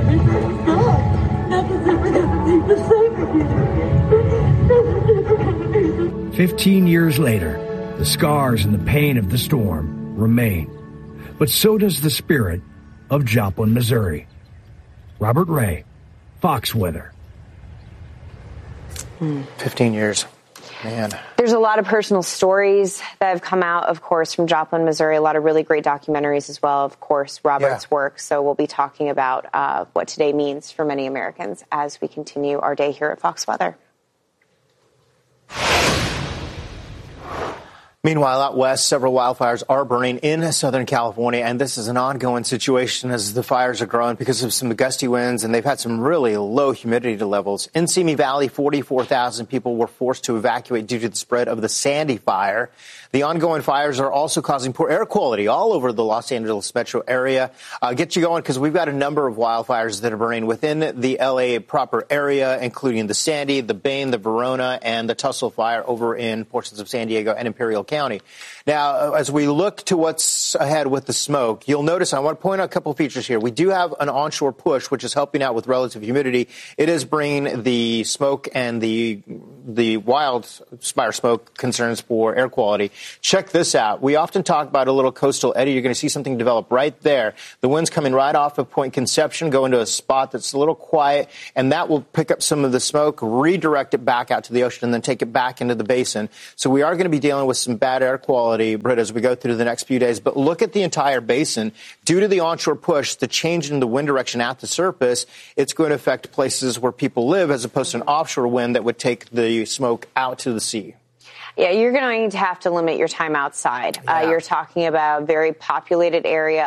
Nothing's ever gonna be the same again. Nothing's ever gonna be the same. 15 years later, the scars and the pain of the storm remain. But so does the spirit of Joplin, Missouri. Robert Ray, Fox Weather. 15 years. Man. There's a lot of personal stories that have come out, of course, from Joplin, Missouri. A lot of really great documentaries as well, of course, Robert's work. So we'll be talking about what today means for many Americans as we continue our day here at Fox Weather. Meanwhile, out west, several wildfires are burning in Southern California, and this is an ongoing situation as the fires are growing because of some gusty winds, and they've had some really low humidity levels. In Simi Valley, 44,000 people were forced to evacuate due to the spread of the Sandy fire. The ongoing fires are also causing poor air quality all over the Los Angeles metro area. Get you going because we've got a number of wildfires that are burning within the L.A. proper area, including the Sandy, the Bain, the Verona, and the Tussle fire over in portions of San Diego and Imperial County. Now, as we look to what's ahead with the smoke, you'll notice, I want to point out a couple of features here. We do have an onshore push, which is helping out with relative humidity. It is bringing the smoke and the wildfire smoke concerns for air quality. Check this out. We often talk about a little coastal eddy. You're going to see something develop right there. The wind's coming right off of Point Conception, going to a spot that's a little quiet, and that will pick up some of the smoke, redirect it back out to the ocean, and then take it back into the basin. So we are going to be dealing with some bad air quality, Britt, as we go through the next few days. But look at the entire basin. Due to the onshore push, the change in the wind direction at the surface, it's going to affect places where people live as opposed to an offshore wind that would take the smoke out to the sea. Yeah, you're going to have to limit your time outside. You're talking about a very populated area.